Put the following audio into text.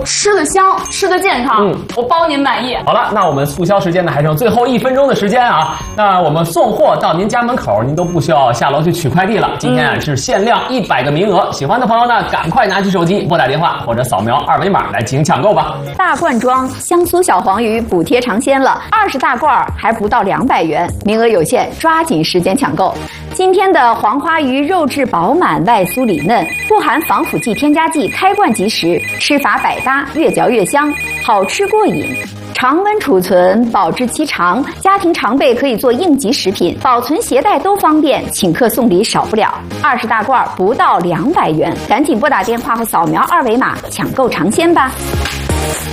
吃的香，吃的健康，我包您满意。 好了，那我们促销时间呢还剩最后1分钟的时间啊，那我们送货到您家门口，您都不需要下楼去取快递了。今天啊是限量100个名额，喜欢的朋友呢赶快拿起手机拨打电话或者扫描2维码来进行抢购吧。 大罐装香酥小黄鱼补贴尝鲜了，20大罐还不到200元，名额有限，抓紧时间抢购。今天的黄花鱼肉质饱满，外酥里嫩，不含防腐剂、添加剂，开罐即食，吃法百搭，越嚼越香，好吃过瘾。常温储存，保质期长，家庭常备可以做应急食品，保存携带都方便，请客送礼少不了。20大罐不到200元，赶紧拨打电话或扫描2维码抢购尝鲜吧。